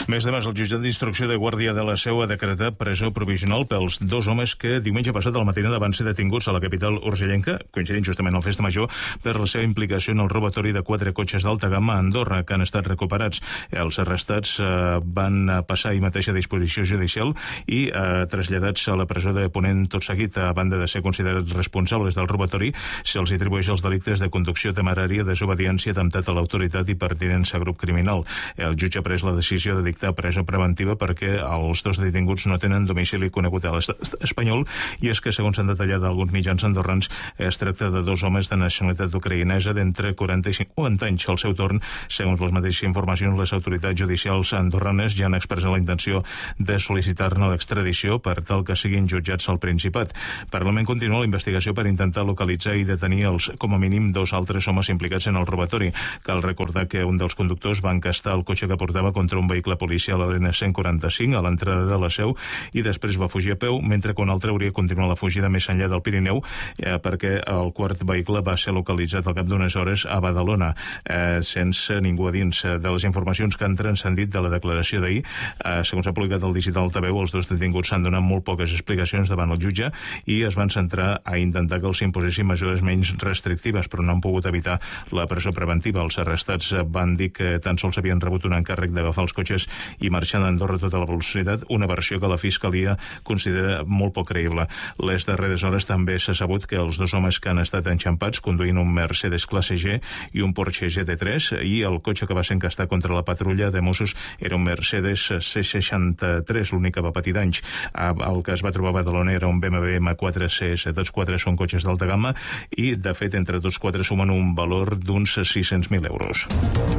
Més demés, el jutjat d'instrucció de Guàrdia de la Seu ha decretat presó provisional pels dos homes que diumenge passat a la matinada van ser detinguts a la capital urgellenca, coincidint justament al Festa Major, per la seva implicació en el robatori de 4 cotxes d'alta gamma a Andorra, que han estat recuperats. Els arrestats van passar ahir mateix a disposició judicial i traslladats a la presó de Ponent tot seguit. A banda de ser considerats responsables del robatori, se'ls atribueix els delictes de conducció temerària, desobediència, atemptat a l'autoritat i pertinença a grup criminal. El jutge ha pres la decisió de dictar presó preventiva perquè els dos detinguts no tenen domicili conegut a l'estat espanyol, i és que, segons s'han detallat alguns mitjans andorrans, es tracta de dos homes de nacionalitat ucraïnesa d'entre 40 i 50 anys. Al seu torn, segons les mateixes informacions, les autoritats judicials andorranes ja han expressat la intenció de sol·licitar-ne l'extradició per tal que siguin jutjats al Principat. Paral·lelament continua la investigació per intentar localitzar i detenir els, com a mínim, dos altres homes implicats en el robatori. Cal recordar que un dels conductors va encastar el cotxe que portava contra un vehicle policial a l'N145 a l'entrada de la Seu i després va fugir a peu, mentre que un altre hauria continuat la fugida més enllà del Pirineu, perquè el quart vehicle va ser localitzat al cap d'unes hores a Badalona, sense ningú a dins. De les informacions que han transcendit de la declaració d'ahir, segons s'ha publicat al digital Altaveu, els dos detinguts s'han donat molt poques explicacions davant el jutge i es van centrar a intentar que els imposessin mesures menys restrictives, però no han pogut evitar la presó preventiva. Els arrestats van dir que tan sols havien rebut un encàrrec d'agafar els cotxes i marxar d'Andorra a tota la velocitat, una versió que la Fiscalia considera molt poc creïble. Les darreres hores també s'ha sabut que els dos homes que han estat enxampats conduint un Mercedes classe G i un Porsche GT3, i el cotxe que va ser encastat contra la patrulla de Mossos era un Mercedes C63, l'únic que va patir danys. El que es va trobar a Badalona era un BMW M4 CS. Tots quatre són cotxes d'alta gamma i, de fet, entre tots quatre sumen un valor d'uns 600.000 euros.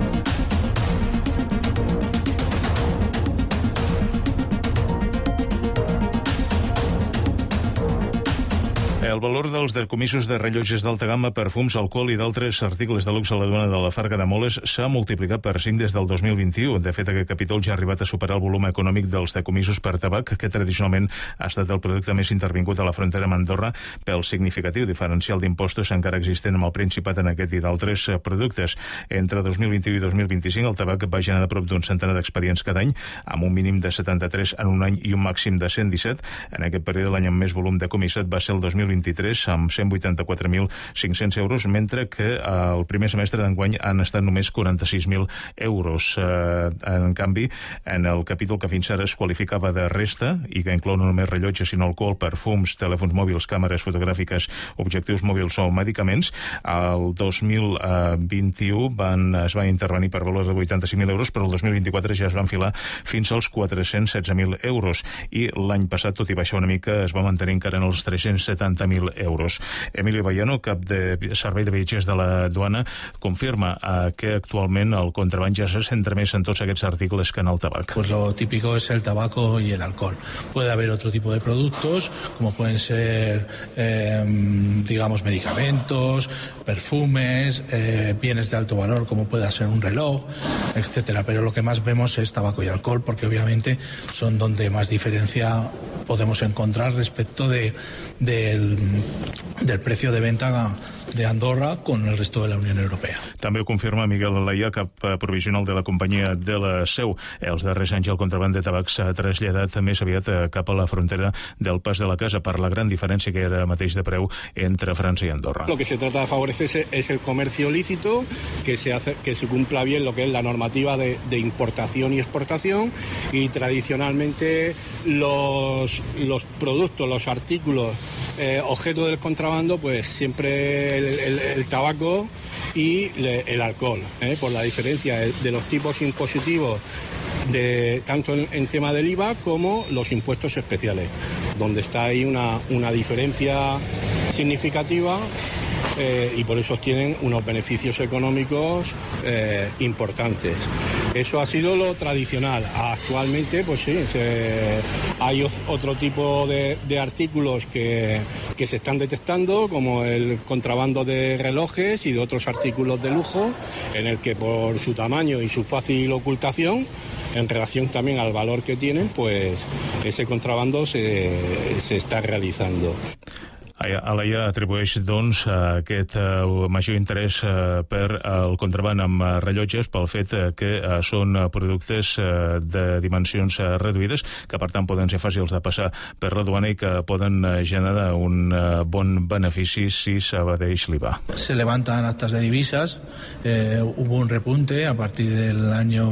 El valor dels decomisos de rellotges d'alta gamma, perfums, alcohol i d'altres articles de luxe a la duana de la Farga de Moles s'ha multiplicat per 5 des del 2021. De fet, aquest capítol ja ha arribat a superar el volum econòmic dels decomisos per tabac, que tradicionalment ha estat el producte més intervingut a la frontera amb Andorra pel significatiu diferencial d'impostos encara existent amb el Principat en aquest i d'altres productes. Entre 2021 i 2025 el tabac va generar prop d'un centenar d'expedients cada any, amb un mínim de 73 en un any i un màxim de 117. En aquest període, l'any amb més volum decomissat va ser el 2023, amb 184.500 euros, mentre que el primer semestre d'enguany han estat només 46.000 euros. En canvi, en el capítol que fins ara es qualificava de resta, i que inclou no només rellotges, sinó alcohol, perfums, telèfons mòbils, càmeres fotogràfiques, objectius mòbils o medicaments, el 2021 es va intervenir per valor de 85.000 euros, però el 2024 ja es van filar fins als 416.000 euros, i l'any passat, tot i baixar una mica, es va mantenir encara en els 370.000 euros. Emilio Vallano, cap de servei de viatgers de la duana, confirma que actualment el contraban ja se centra més en tots aquests articles que en el tabac. Pues lo típico es el tabaco y el alcohol. Puede haber otro tipo de productos, como pueden ser, digamos, medicamentos, perfumes, bienes de alto valor, como pueda ser un reloj, etcétera. Pero lo que más vemos es tabaco y alcohol, porque obviamente son donde más diferencia podemos encontrar respecto del precio de venta de Andorra con el resto de la Unió Europea. També ho confirma Miguel Alaia, cap provisional de la companyia de la Seu. Els darrers anys el contraban de tabac s'ha traslladat més aviat cap a la frontera del Pas de la Casa per la gran diferència que era mateix de preu entre França i Andorra. Lo que se trata de favorecer es el comercio lícito, que se cumpla bien lo que es la normativa de importación y exportación, y tradicionalmente los productos, los artículos objeto del contrabando, pues siempre el tabaco y el alcohol, por la diferencia de los tipos impositivos tanto en tema del IVA como los impuestos especiales, donde está ahí una diferencia significativa. Y por eso tienen unos beneficios económicos importantes. Eso ha sido lo tradicional. Actualmente, pues sí, hay otro tipo de artículos que se están detectando, como el contrabando de relojes y de otros artículos de lujo, en el que por su tamaño y su fácil ocultación, en relación también al valor que tienen, pues ese contrabando se está realizando. Alaia atribueix, doncs, aquest major interès per el contraban amb rellotges pel fet que són productes de dimensions reduïdes, que per tant poden ser fàcils de passar per la duana i que poden generar un bon benefici si s'evadeix l'IVA. Se levantan actas de divisas, hubo un repunte a partir del año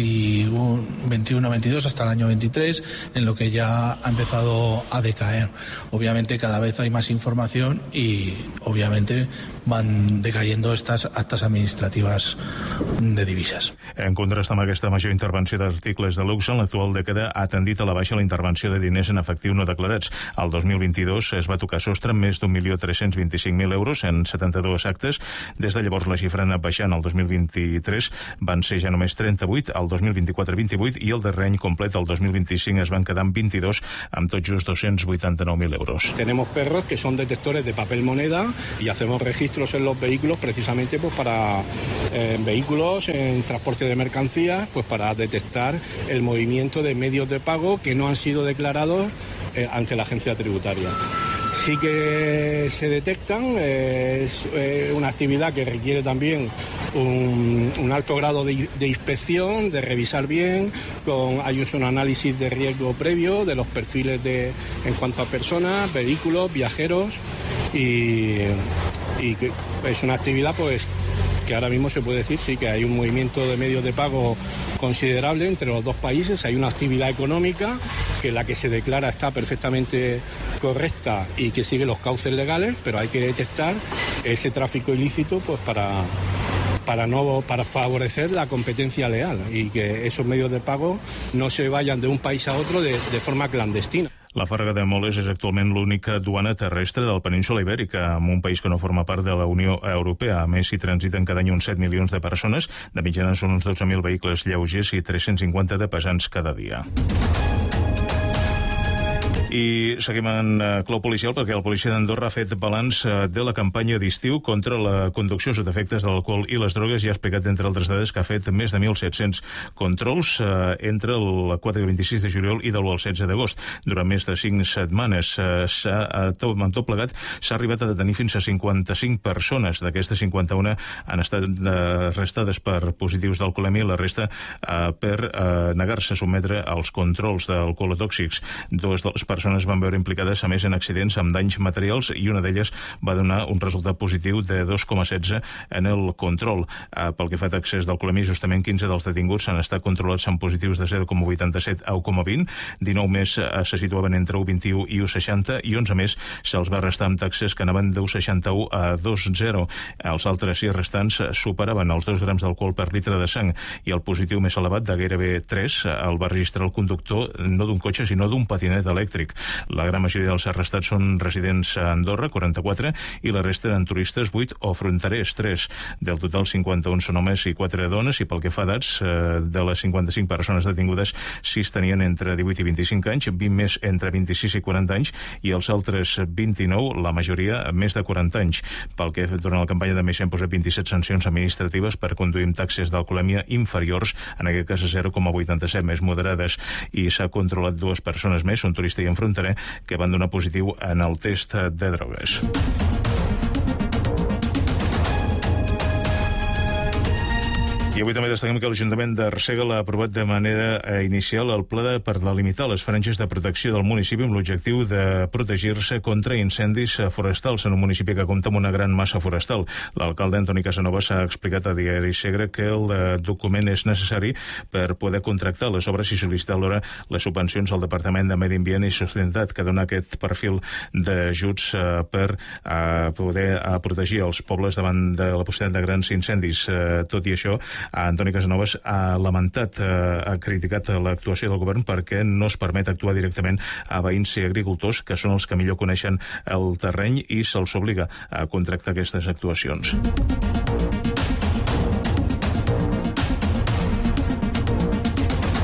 21-22 hasta el año 23, en lo que ya ha empezado a decaer. Obviamente cada vez hay más información y obviamente van decayendo estas actas administrativas de divisas. En contrast amb aquesta major intervenció d'articles de luxe, en l'actual dècada ha tendit a la baixa la intervenció de diners en efectiu no declarats. El 2022 es va tocar sostre amb més d'1.325.000 euros en 72 actes. Des de llavors la xifra ha anat baixant. El 2023 van ser ja només 38, el 2024 28 i el darrer any complet, el 2025, es van quedar amb 22, amb tot just 289.000 euros. Tenemos perros que son detectores de papel moneda y hacemos registros en los vehículos precisamente pues para vehículos en transporte de mercancías, pues para detectar el movimiento de medios de pago que no han sido declarados ante la agencia tributaria. Sí que se detectan, es una actividad que requiere también un alto grado de inspección, de revisar bien, hay un análisis de riesgo previo de los perfiles en cuanto a personas, vehículos, viajeros y que es una actividad pues que ahora mismo se puede decir sí que hay un movimiento de medios de pago considerable entre los dos países, hay una actividad económica que la que se declara está perfectamente correcta y que sigue los cauces legales, pero hay que detectar ese tráfico ilícito pues para favorecer la competencia leal y que esos medios de pago no se vayan de un país a otro de forma clandestina. La Fàrrega de Moles és actualment l'única duana terrestre del península Ibèrica, en un país que no forma part de la Unió Europea. A més, hi transiten cada any uns 7 milions de persones. De mitjana són uns 12.000 vehicles lleugers i 350 de pesants cada dia. I seguim en clau policial perquè la policia d'Andorra ha fet balanç de la campanya d'estiu contra la conducció sota efectes de l'alcohol i les drogues i ha explicat, entre altres dades, que ha fet més de 1.700 controls entre el 4 i el 26 de juliol i de l'1 al 16 d'agost. Durant més de 5 setmanes, amb tot plegat, s'ha arribat a detenir fins a 55 persones. D'aquestes 51 han estat arrestades per positius d'alcoholèmia i la resta per negar-se a sotmetre als controls d'alcohol tòxics. Dues de les persones van veure implicades, a més, en accidents amb danys materials i una d'elles va donar un resultat positiu de 2,16 en el control. Pel que fa a excés d'alcoholèmia, justament 15 dels detinguts han estat controlats amb positius de 0,87 a 1,20, 19 més se situaven entre 1,21 i 1,60 i 11 més se'ls va arrestar amb taxes que anaven de 1,61 a 2,0. Els altres 6 restants superaven els 2 grams d'alcohol per litre de sang i el positiu més elevat, de gairebé 3, el va registrar el conductor no d'un cotxe sinó d'un patinet elèctric. La gran majoria dels arrestats són residents a Andorra, 44, i la resta eren turistes, 8, o fronterers, 3. Del total, 51 són homes i 4 dones, i pel que fa a edats, de les 55 persones detingudes, 6 tenien entre 18 i 25 anys, 20 més entre 26 i 40 anys, i els altres 29, la majoria, més de 40 anys. Pel que durant la campanya també s'han posat 27 sancions administratives per conduir amb taxes d'alcoholèmia inferiors, en aquest cas 0,87, més moderades, i s'ha controlat 2 persones més, un turista i un fronterer, que van donar positiu en el test de drogues. I avui també destaquem que l'Ajuntament d'Arsèguel ha aprovat de manera inicial el pla per delimitar les franges de protecció del municipi amb l'objectiu de protegir-se contra incendis forestals en un municipi que compta amb una gran massa forestal. L'alcalde Antoni Casanovas ha explicat a Diari Segre que el document és necessari per poder contractar les obres i sol·licitar alhora les subvencions al Departament de Medi Ambient i Sostenibilitat, que dona aquest perfil d'ajuts per poder protegir els pobles davant de la possibilitat de grans incendis. Tot i això, Antoni Casanovas ha lamentat, ha criticat l'actuació del govern perquè no es permet actuar directament a veïns i agricultors, que són els que millor coneixen el terreny, i se'ls obliga a contractar aquestes actuacions.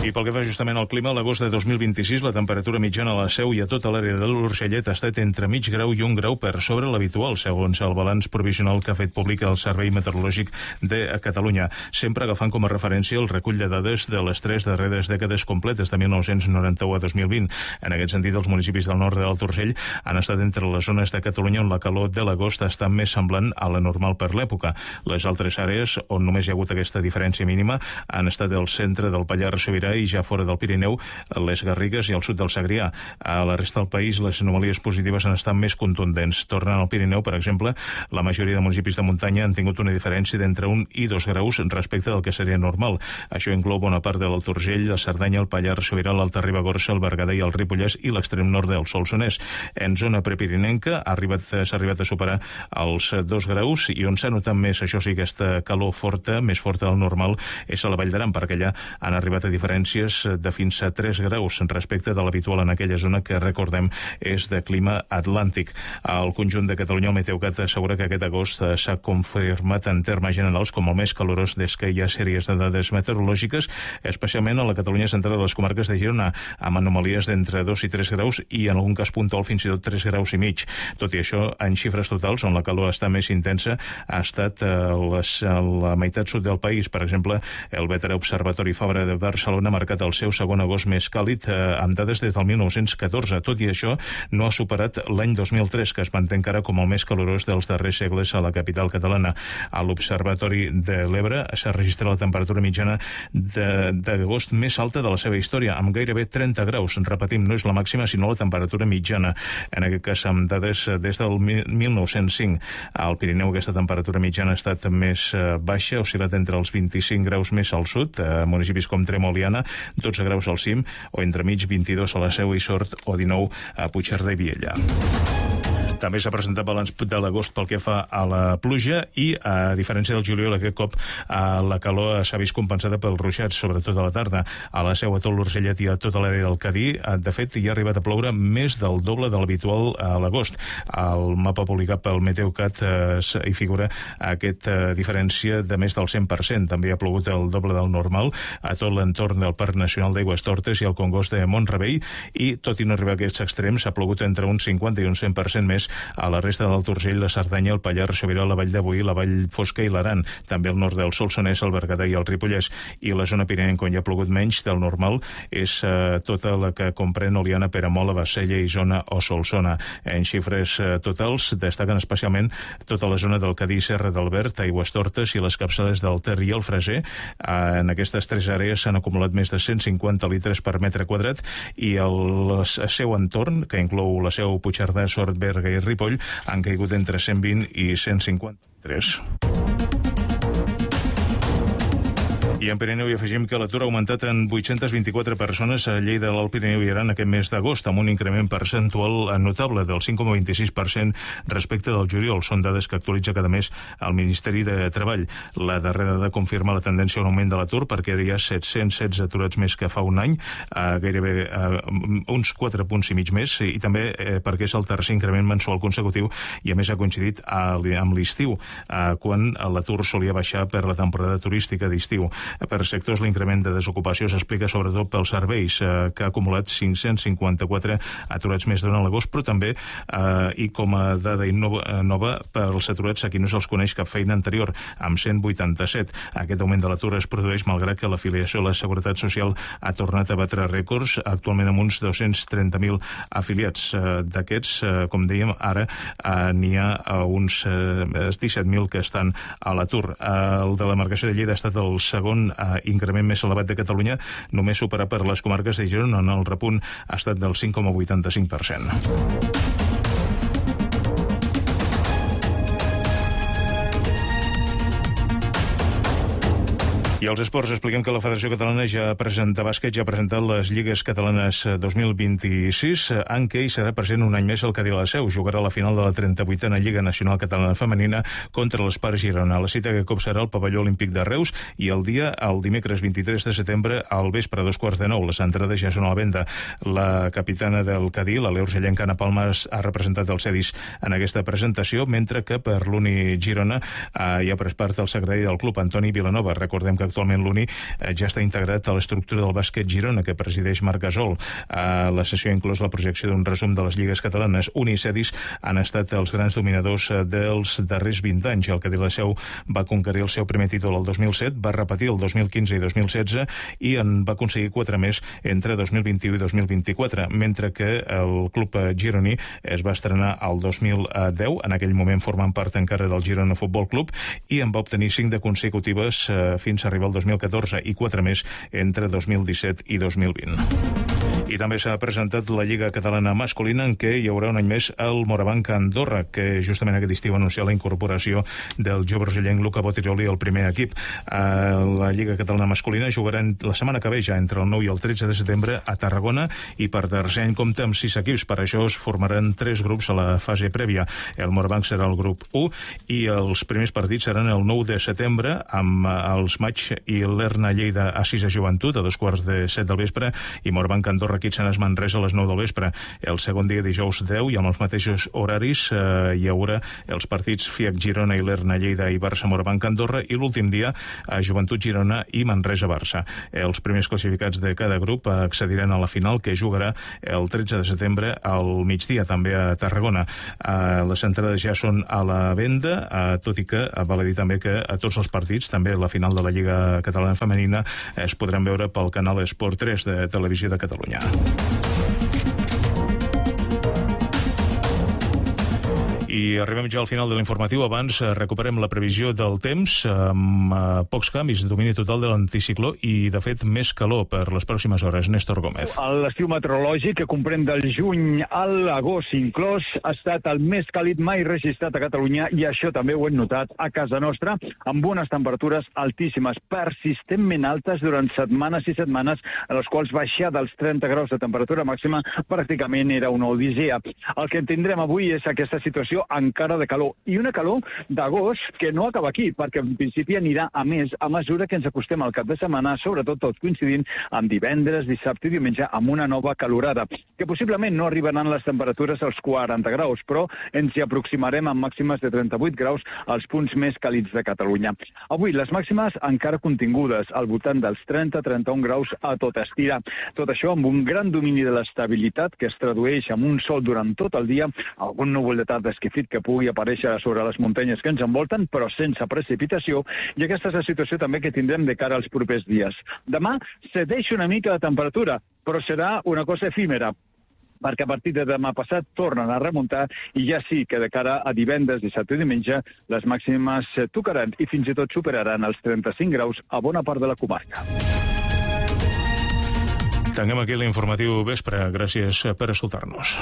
I pel que fa justament al clima, a l'agost de 2026 la temperatura mitjana a la Seu i a tota l'àrea de l'Urgellet ha estat entre mig grau i 1 grau per sobre l'habitual, segons el balanç provisional que ha fet públic el Servei Meteorològic de Catalunya, sempre agafant com a referència el recull de dades de les 3 darreres dècades completes, de 1991 a 2020. En aquest sentit, els municipis del nord de l'Alt Urgell han estat entre les zones de Catalunya on la calor de l'agost està més semblant a la normal per l'època. Les altres àrees on només hi ha hagut aquesta diferència mínima han estat el centre del Pallars Sobirà i ja fora del Pirineu, les Garrigues i el sud del Segrià. A la resta del país, les anomalies positives han estat més contundents. Tornant al Pirineu, per exemple, la majoria de municipis de muntanya han tingut una diferència d'entre 1 i 2 graus respecte del que seria normal. Això inclou bona part de l'Alt Urgell, la Cerdanya, el Pallars Sobirà, l'Alta Ribagorça, el Berguedà i el Ripollès i l'extrem nord del Solsonès. En zona prepirinenca s'ha arribat a superar els 2 graus i on s'ha notat més, això sí, aquesta calor forta, més forta del normal, és a la Vall d'Aran, perquè allà han arribat a diferències de fins a 3 graus respecte de l'habitual en aquella zona que, recordem, és de clima atlàntic. Al conjunt de Catalunya, el Meteocat assegura que aquest agost s'ha confirmat en termes generals com el més calorós des que hi ha sèries de dades meteorològiques, especialment a la Catalunya central de les comarques de Girona, amb anomalies d'entre 2 i 3 graus i en algun cas puntual fins i tot 3 graus i mig. Tot i això, en xifres totals, on la calor està més intensa, ha estat a la meitat sud del país. Per exemple, el veterà Observatori Fabra de Barcelona ha marcat el seu segon agost més càlid amb dades des del 1914. Tot i això, no ha superat l'any 2003, que es manté encara com el més calorós dels darrers segles a la capital catalana. A l'Observatori de l'Ebre s'ha registrat la temperatura mitjana d'agost més alta de la seva història, amb gairebé 30 graus. Repetim, no és la màxima, sinó la temperatura mitjana. En aquest cas, amb dades des del 1905. Al Pirineu, aquesta temperatura mitjana ha estat més baixa, ha oscil·lat entre els 25 graus més al sud, a municipis com Tremp o Oliana, 12 graus al cim, o entremig 22 a la Seu i Sort o 19 a Puigcerdà i Viella. També s'ha presentat balanç de l'agost pel que fa a la pluja i, a diferència del juliol, aquest cop la calor s'ha vist compensada pels ruixats, sobretot a la tarda. A la Seu, a tot l'Urgellet i a tota l'àrea del Cadí, de fet, hi ha arribat a ploure més del doble de l'habitual a l'agost. Al mapa publicat pel Meteocat hi figura aquesta diferència de més del 100%. També ha plogut el doble del normal a tot l'entorn del Parc Nacional d'Aigües Tortes i el Congost de Mont-rebei, i, tot i no arribar a aquests extrems, ha plogut entre un 50 i un 100% més a la resta del Urgell, la Cerdanya, el Pallars Sobirà, la Vall de Boí, la Vall Fosca i l'Aran, també al nord del Solsonès, el Berguedà i el Ripollès, i la zona pirinenca on hi ha plogut menys del normal és tota la que comprèn Oliana, Peramola, Bassella, Isona o Solsona. En xifres totals destaquen especialment tota la zona del Cadí, Serra d'Albert, Aigües Tortes i les capçales del Ter i el Freser. En aquestes 3 àrees s'han acumulat més de 150 litres per metre quadrat i el seu entorn, que inclou la Seu, Puigcerdà, Sort, Berga i Ripoll, han caigut entre 120 i 153. I en Pirineu hi afegim que l'atur ha augmentat en 824 persones a Lleida, l'Alt Pirineu i Aran aquest mes d'agost, amb un increment percentual notable del 5,26% respecte del juliol. Són dades que actualitza cada mes el Ministeri de Treball. La darrera dada confirma la tendència a un augment de l'atur, perquè hi ha 716 aturats més que fa un any, gairebé uns 4 punts i mig més, i també perquè és el tercer increment mensual consecutiu i a més ha coincidit amb l'estiu, quan l'atur solia baixar per la temporada turística d'estiu. Per sectors, l'increment de desocupació s'explica sobretot pels serveis, que ha acumulat 554 aturats més durant l'agost, però també, i com a dada nova, pels aturats a qui no se'ls coneix cap feina anterior, amb 187. Aquest augment de l'atur es produeix malgrat que l'afiliació a la Seguretat Social ha tornat a batre rècords, actualment amb uns 230.000 afiliats. D'aquests, com dèiem, ara n'hi ha uns 17.000 que estan a l'atur. El de la demarcació de Lleida ha estat el segon increment més elevat de Catalunya, només superat per les comarques de Girona, on el repunt ha estat del 5,85%. I als esports expliquem que la Federació Catalana de Bàsquet ja ha presentat les Lligues Catalanes 2026. En què hi serà present un any més el Cadí a la Seu. Jugarà la final de la 38a Lliga Nacional Catalana Femenina contra l'Espar Girona. La cita que cop serà al pavelló olímpic de Reus i el dimecres 23 de setembre al vespre a 2:15. Les entrades ja són a la venda. La capitana del Cadí, la Leo Urgellenca, Ana Palmas, ha representat el Cedis en aquesta presentació, mentre que per l'Uni Girona hi ha pres part el secretari del club, Antoni Vilanova. Recordem que actualment l'Uni, ja està integrat a l'estructura del bàsquet Girona, que presideix Marc Gasol. La sessió ha inclòs la projecció d'un resum de les lligues catalanes. Uni i Cedis han estat els grans dominadors dels darrers 20 anys. El Cadí Liceu va conquerir el seu primer títol el 2007, va repetir el 2015 i 2016 i en va aconseguir 4 més entre 2021 i 2024, mentre que el club gironí es va estrenar el 2010, en aquell moment formant part encara del Girona Futbol Club, i en va obtenir 5 de consecutives fins a arribar al 2014 i 4 més entre 2017 i 2020. I també s'ha presentat la Lliga Catalana Masculina, en què hi haurà un any més el Morabanc Andorra, que justament aquest estiu ha anunciat la incorporació del jove rosellenc Luca Botiroli al primer equip. La Lliga Catalana Masculina jugarà la setmana que ve, ja entre el 9 i el 13 de setembre, a Tarragona, i per tercer any compta amb 6 equips. Per això es formaran 3 grups a la fase prèvia. El Morabanc serà el grup 1 i els primers partits seran el 9 de setembre amb els Maig i l'Erna Lleida a 6 a Joventut a 2:15 del vespre i Morabanc Andorra Quitxanes Manresa a les 9 del vespre. El segon dia, dijous 10, i amb els mateixos horaris hi haurà els partits FIAC Girona i l'Erna Lleida i Barça Morabanc Andorra, i l'últim dia a Joventut Girona i Manresa Barça. Els primers classificats de cada grup accediran a la final, que jugarà el 13 de setembre al migdia, també a Tarragona. Les entrades ja són a la venda, tot i que val a dir també que a tots els partits, també la final de la Lliga Catalana Femenina, es podran veure pel canal Esport 3 de Televisió de Catalunya. I arribem ja al final de l'informatiu. Abans recuperem la previsió del temps amb pocs canvis, domini total de l'anticicló i, de fet, més calor per les pròximes hores. Néstor Gómez. L'estiu meteorològic, que comprèn del juny a l'agost inclòs, ha estat el més càlid mai registrat a Catalunya, i això també ho hem notat a casa nostra, amb unes temperatures altíssimes, persistentment altes durant setmanes i setmanes, a les quals baixar dels 30 graus de temperatura màxima pràcticament era una odissea. El que tindrem avui és aquesta situació encara de calor, i una calor d'agost que no acaba aquí, perquè en principi anirà a més a mesura que ens acostem al cap de setmana, sobretot tot coincidint amb divendres, dissabte i diumenge, amb una nova calorada, que possiblement no arribaran les temperatures als 40 graus, però ens hi aproximarem amb màximes de 38 graus als punts més càlids de Catalunya. Avui les màximes encara contingudes, al voltant dels 30-31 graus a tot estirar. Tot això amb un gran domini de l'estabilitat, que es tradueix en un sol durant tot el dia, algun núvol de tarda esquifit que pugui aparèixer sobre les muntanyes que ens envolten, però sense precipitació, i aquesta és la situació també que tindrem de cara als propers dies. Demà cedeix una mica la temperatura, però serà una cosa efímera, perquè a partir de demà passat tornen a remuntar, i ja sí que de cara a divendres, dissabte i diumenge, les màximes tocaran i fins i tot superaran els 35 graus a bona part de la comarca. Tanquem aquí l'informatiu vespre. Gràcies per escoltar-nos.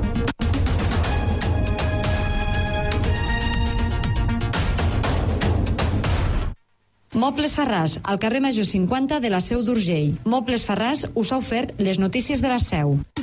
Mobles Farràs, al carrer Major 50 de la Seu d'Urgell. Mobles Farràs us ha ofert les notícies de la Seu.